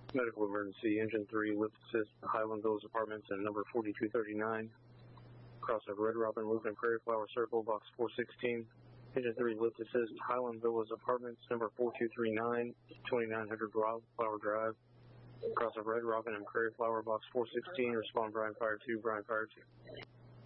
Medical emergency, engine 3, lift assist, Highland Villas Apartments, and number 4239. Crossover Red Robin, Lutheran Prairie Flower Circle, box 416. Engine 3, lift assist, Highland Villas Apartments, number 4239, 2900 Flower Drive. Crossover Red Robin and Prairie Flower, box 416. Respond Brian Fire 2, Brian Fire 2.